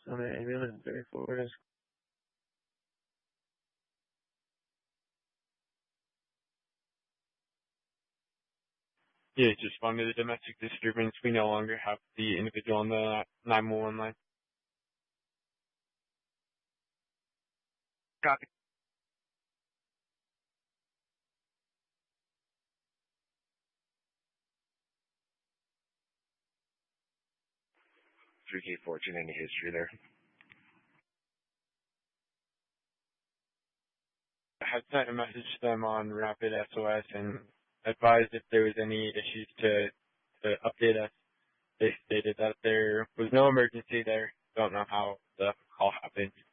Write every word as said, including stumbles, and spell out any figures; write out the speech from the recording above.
on an ambulance very forward. Yeah, just respond to the domestic disturbance. We no longer have the individual on the nine one one line. Copy. three K Fortune, any history there? I had sent a message to them on Rapid S O S and advised if there was any issues to, to update us. They stated that there was no emergency there. Don't know how the call happened.